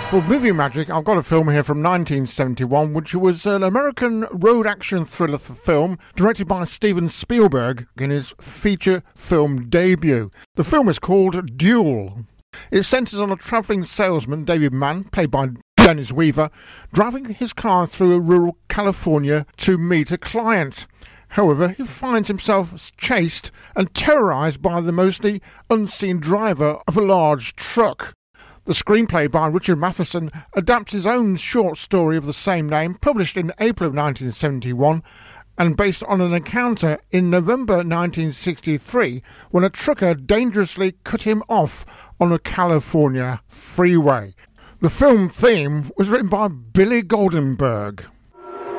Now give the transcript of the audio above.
For Movie Magic, I've got a film here from 1971, which was an American road action thriller film directed by Steven Spielberg in his feature film debut. The film is called Duel. It centres on a travelling salesman, David Mann, played by Dennis Weaver, driving his car through rural California to meet a client. However, he finds himself chased and terrorised by the mostly unseen driver of a large truck. The screenplay by Richard Matheson adapts his own short story of the same name, published in April of 1971, and based on an encounter in November 1963 when a trucker dangerously cut him off on a California freeway. The film theme was written by Billy Goldenberg.